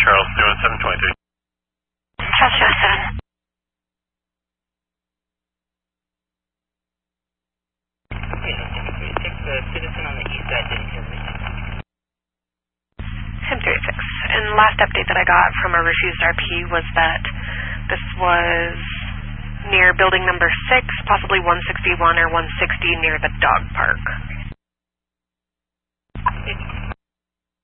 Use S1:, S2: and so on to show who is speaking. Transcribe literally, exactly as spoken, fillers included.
S1: Charles, zero seven twenty-three.
S2: Charles zero seven.
S3: Okay, three six, the citizen on the east side didn't hear me.
S2: Sim three six. And last update that I got from a refused R P was that this was near building number six, possibly one sixty-one or one sixty near the dog park.